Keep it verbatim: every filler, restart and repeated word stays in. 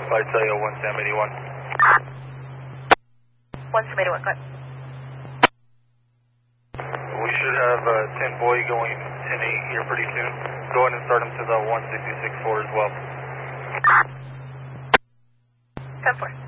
Flight Cellular one Sam eighty-one. one Sam eighty-one, go ahead. We should have uh, ten boy going ten eight here pretty soon. Go ahead and start him to the one sixty-six four as well. ten four.